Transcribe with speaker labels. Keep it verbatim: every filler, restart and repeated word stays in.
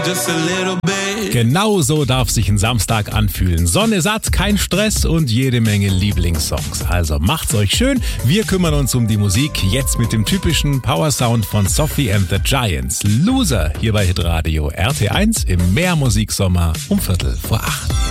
Speaker 1: just a little bit.
Speaker 2: Genau so darf sich ein Samstag anfühlen. Sonne satt, kein Stress und jede Menge Lieblingssongs. Also macht's euch schön. Wir kümmern uns um die Musik. Jetzt mit dem typischen Power-Sound von Sophie and the Giants. Loser hier bei Hitradio R T eins im Mehrmusiksommer um Viertel vor acht.